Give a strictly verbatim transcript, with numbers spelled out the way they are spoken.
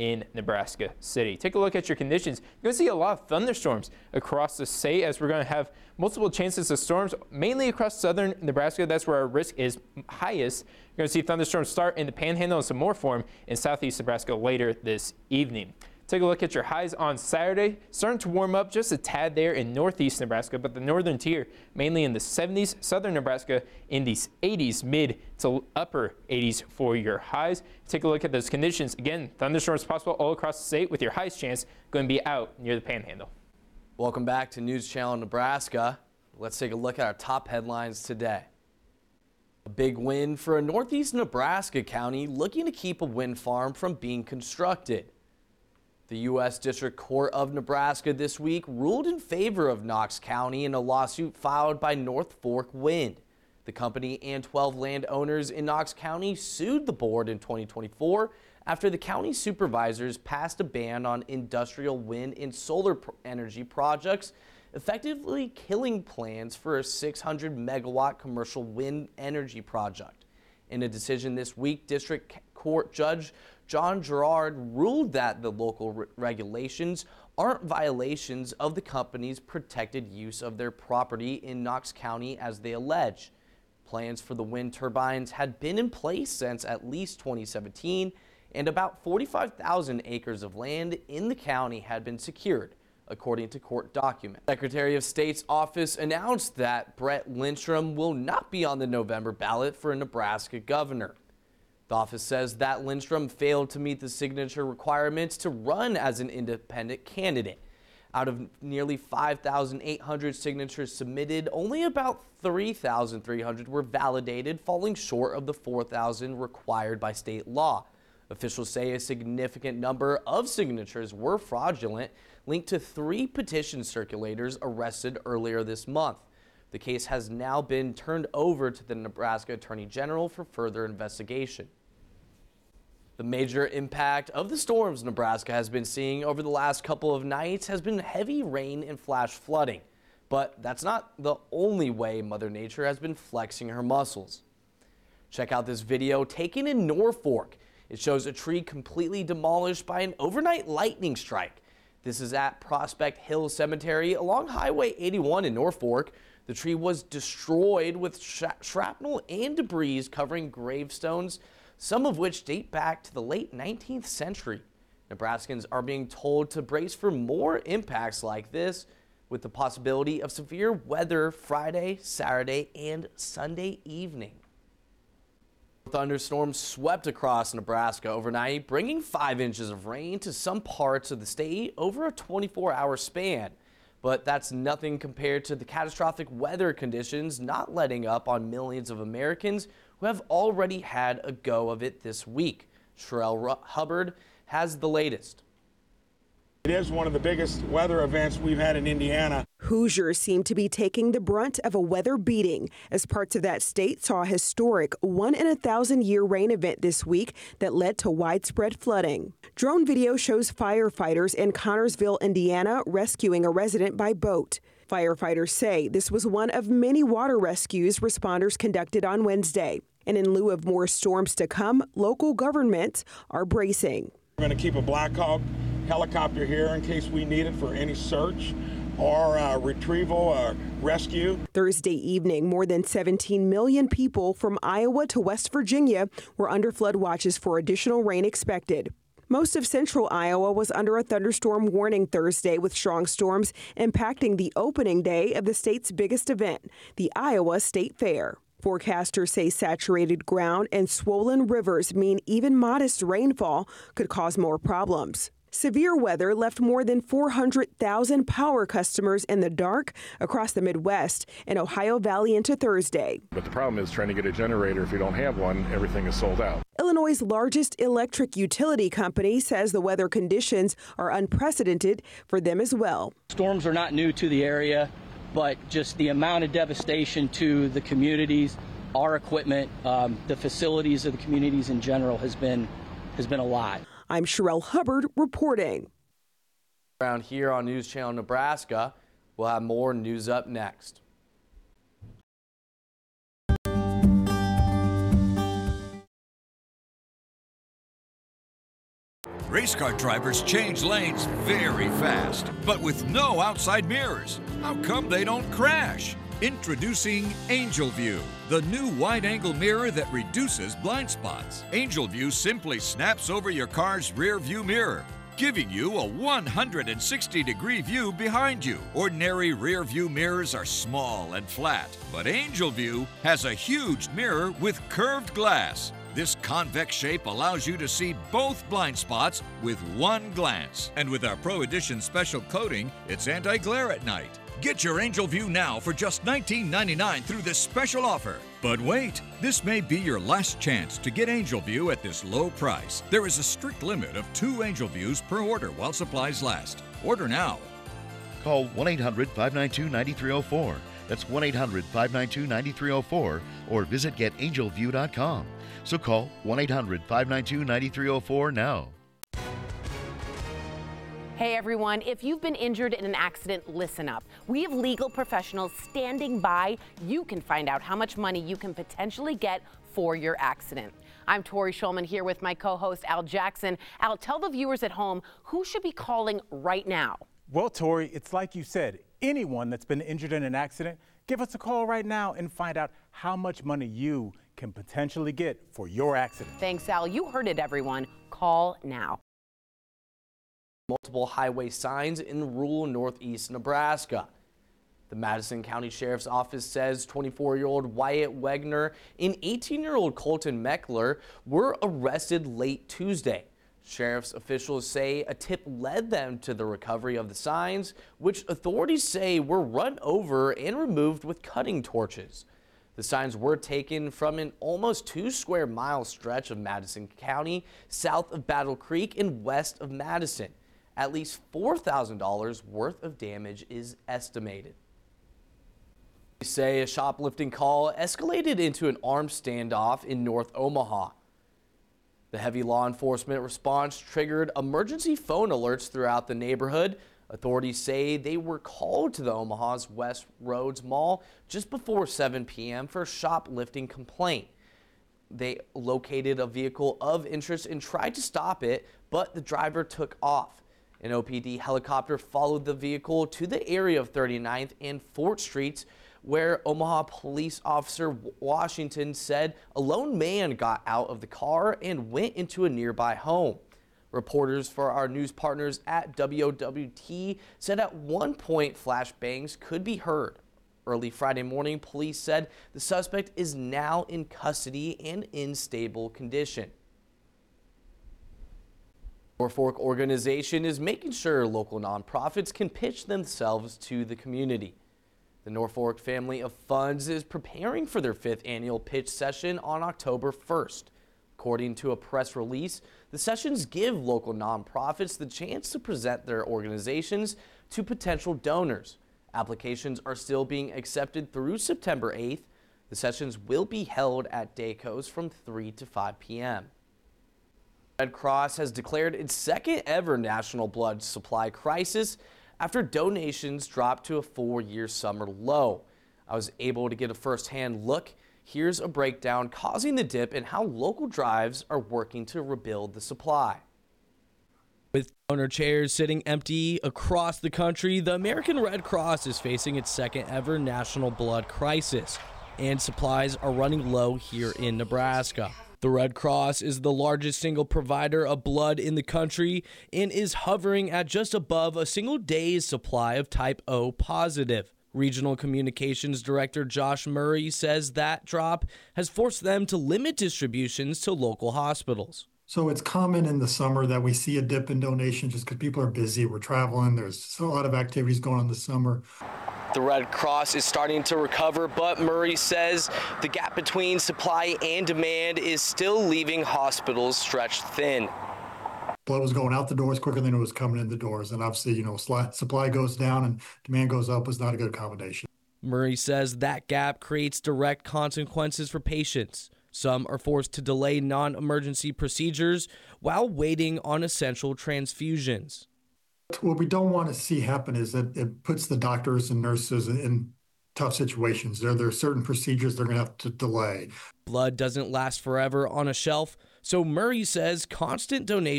in Nebraska City. Take a look at your conditions. You're going to see a lot of thunderstorms across the state as we're going to have multiple chances of storms, mainly across southern Nebraska. That's where our risk is highest. You're going to see thunderstorms start in the Panhandle and some more form in southeast Nebraska later this evening. Take a look at your highs on Saturday. Starting to warm up just a tad there in northeast Nebraska, but the northern tier mainly in the seventies, southern Nebraska in the eighties, mid to upper eighties for your highs. Take a look at those conditions. Again, thunderstorms possible all across the state with your highest chance going to be out near the Panhandle. Welcome back to News Channel Nebraska. Let's take a look at our top headlines today. A big win for a northeast Nebraska county looking to keep a wind farm from being constructed. The U S District Court of Nebraska this week ruled in favor of Knox County in a lawsuit filed by North Fork Wind. The company and twelve landowners in Knox County sued the board in twenty twenty-four after the county supervisors passed a ban on industrial wind and solar energy projects, effectively killing plans for a six hundred megawatt commercial wind energy project. In a decision this week, District Court Judge John Gerard ruled that the local re regulations aren't violations of the company's protected use of their property in Knox County as they allege. Plans for the wind turbines had been in place since at least twenty seventeen, and about forty-five thousand acres of land in the county had been secured, according to court documents. Secretary of State's office announced that Brett Lindstrom will not be on the November ballot for a Nebraska governor. The office says that Lindstrom failed to meet the signature requirements to run as an independent candidate. Out of nearly five thousand eight hundred signatures submitted, only about three thousand three hundred were validated, falling short of the four thousand required by state law. Officials say a significant number of signatures were fraudulent, linked to three petition circulators arrested earlier this month. The case has now been turned over to the Nebraska Attorney General for further investigation. The major impact of the storms Nebraska has been seeing over the last couple of nights has been heavy rain and flash flooding. But that's not the only way Mother Nature has been flexing her muscles. Check out this video taken in Norfolk. It shows a tree completely demolished by an overnight lightning strike. This is at Prospect Hill Cemetery along Highway eighty-one in Norfolk. The tree was destroyed with shrapnel and debris covering gravestones, some of which date back to the late nineteenth century. Nebraskans are being told to brace for more impacts like this, with the possibility of severe weather Friday, Saturday, and Sunday evening. Thunderstorms swept across Nebraska overnight, bringing five inches of rain to some parts of the state over a twenty-four hour span. But that's nothing compared to the catastrophic weather conditions not letting up on millions of Americans who have already had a go of it this week. Sherelle Hubbard has the latest. It is one of the biggest weather events we've had in Indiana. Hoosiers seem to be taking the brunt of a weather beating as parts of that state saw a historic one in a thousand year rain event this week that led to widespread flooding. Drone video shows firefighters in Connorsville, Indiana, rescuing a resident by boat. Firefighters say this was one of many water rescues responders conducted on Wednesday. And in lieu of more storms to come, local governments are bracing. We're going to keep a Black Hawk helicopter here in case we need it for any search or uh, retrieval or rescue. Thursday evening, more than seventeen million people from Iowa to West Virginia were under flood watches for additional rain expected. Most of central Iowa was under a thunderstorm warning Thursday, with strong storms impacting the opening day of the state's biggest event, the Iowa State Fair. Forecasters say saturated ground and swollen rivers mean even modest rainfall could cause more problems. Severe weather left more than four hundred thousand power customers in the dark across the Midwest and Ohio Valley into Thursday. But the problem is trying to get a generator. If you don't have one, everything is sold out. Illinois' largest electric utility company says the weather conditions are unprecedented for them as well. Storms are not new to the area, but just the amount of devastation to the communities, our equipment, um, the facilities of the communities in general has been has been a lot. I'm Sherelle Hubbard reporting. Around here on News Channel Nebraska, we'll have more news up next. Race car drivers change lanes very fast, but with no outside mirrors. How come they don't crash? Introducing Angel View, the new wide-angle mirror that reduces blind spots. Angel View simply snaps over your car's rear view mirror, giving you a one hundred sixty degree view behind you. Ordinary rear view mirrors are small and flat, but Angel View has a huge mirror with curved glass. This convex shape allows you to see both blind spots with one glance. And with our Pro Edition special coating, it's anti-glare at night. Get your Angel View now for just nineteen ninety-nine through this special offer. But wait, this may be your last chance to get Angel View at this low price. There is a strict limit of two Angel Views per order while supplies last. Order now. Call one eight hundred, five nine two, nine three zero four. That's one eight hundred, five nine two, nine three zero four or visit get angel view dot com. So call one eight hundred, five nine two, nine three zero four now. Hey everyone, if you've been injured in an accident, listen up. We have legal professionals standing by. You can find out how much money you can potentially get for your accident. I'm Tori Schulman here with my co-host Al Jackson. Al, tell the viewers at home who should be calling right now. Well, Tori, it's like you said, anyone that's been injured in an accident, give us a call right now and find out how much money you can potentially get for your accident. Thanks, Al. You heard it, everyone. Call now. Multiple highway signs in rural northeast Nebraska. The Madison County Sheriff's Office says twenty-four-year-old Wyatt Wegner and eighteen-year-old Colton Meckler were arrested late Tuesday. Sheriff's officials say a tip led them to the recovery of the signs, which authorities say were run over and removed with cutting torches. The signs were taken from an almost two square mile stretch of Madison County, south of Battle Creek and west of Madison. At least four thousand dollars worth of damage is estimated. They say a shoplifting call escalated into an armed standoff in North Omaha. The heavy law enforcement response triggered emergency phone alerts throughout the neighborhood. Authorities say they were called to the Omaha's West Roads Mall just before seven p m for a shoplifting complaint. They located a vehicle of interest and tried to stop it, but the driver took off. An O P D helicopter followed the vehicle to the area of thirty-ninth and fourth Streets, where Omaha Police Officer Washington said a lone man got out of the car and went into a nearby home. Reporters for our news partners at W O W T said at one point flashbangs could be heard. Early Friday morning, police said the suspect is now in custody and in stable condition. Norfolk organization is making sure local nonprofits can pitch themselves to the community. The Norfolk Family of Funds is preparing for their fifth annual pitch session on October first. According to a press release, the sessions give local nonprofits the chance to present their organizations to potential donors. Applications are still being accepted through September eighth. The sessions will be held at Dayco's from three to five p m Red Cross has declared its second ever national blood supply crisis after donations dropped to a four-year summer low. I was able to get a first-hand look. Here's a breakdown causing the dip and how local drives are working to rebuild the supply. With donor chairs sitting empty across the country, the American Red Cross is facing its second ever national blood crisis, and supplies are running low here in Nebraska. The Red Cross is the largest single provider of blood in the country and is hovering at just above a single day's supply of type O positive. Regional Communications Director Josh Murray says that drop has forced them to limit distributions to local hospitals. So it's common in the summer that we see a dip in donations just because people are busy, we're traveling, there's a lot of activities going on this summer. The Red Cross is starting to recover, but Murray says the gap between supply and demand is still leaving hospitals stretched thin. Blood was going out the doors quicker than it was coming in the doors. And obviously, you know, supply goes down and demand goes up is not a good combination. Murray says that gap creates direct consequences for patients. Some are forced to delay non-emergency procedures while waiting on essential transfusions. What we don't want to see happen is that it puts the doctors and nurses in tough situations. There, there are certain procedures they're going to have to delay. Blood doesn't last forever on a shelf, so Murray says constant donation